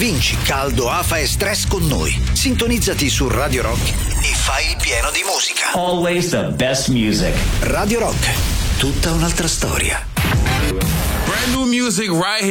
Vinci caldo, afa e stress con noi. Sintonizzati su Radio Rock e fai il pieno di musica. Always the best music. Radio Rock, tutta un'altra storia. Brand new music right here.